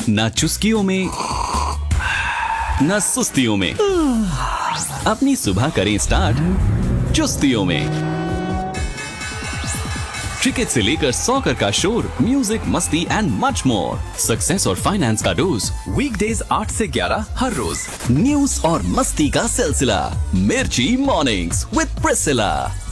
ना चुस्कियों में, ना सुस्तियों में। अपनी सुबह करें स्टार्ट चुस्तियों में। क्रिकेट से लेकर सॉकर का शोर, म्यूजिक, मस्ती एंड मच मोर। सक्सेस और फाइनेंस का डोज वीकडेज 8 से 11 हर रोज। न्यूज और मस्ती का सिलसिला, मिर्ची मॉर्निंग्स विद प्रिसिला।